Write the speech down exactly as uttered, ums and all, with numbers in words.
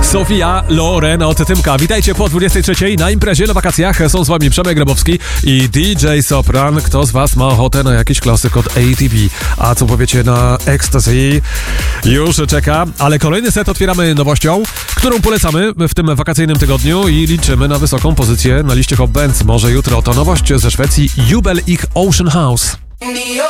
Sofia Loren od Tymka. Witajcie po dwudziestej trzeciej na imprezie, na wakacjach. Są z wami Przemek Grabowski i D J Sopran. Kto z was ma ochotę na jakiś klasyk od A T B? A co powiecie na Ecstasy? Już czeka, ale kolejny set otwieramy nowością, którą polecamy w tym wakacyjnym tygodniu i liczymy na wysoką pozycję na liście Hot Bands. Może jutro to nowość ze Szwecji, Jubel ich Ocean House.